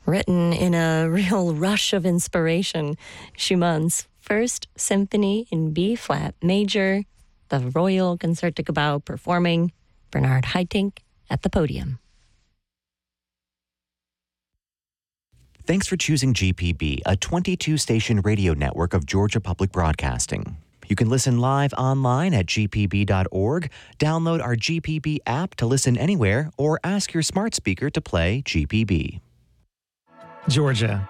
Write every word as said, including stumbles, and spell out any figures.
Written in a real rush of inspiration, Schumann's First Symphony in B-flat major, the Royal Concertgebouw performing, Bernard Haitink at the podium. Thanks for choosing G P B, a twenty-two station radio network of Georgia Public Broadcasting. You can listen live online at g p b dot org, download our G P B app to listen anywhere, or ask your smart speaker to play G P B. Georgia,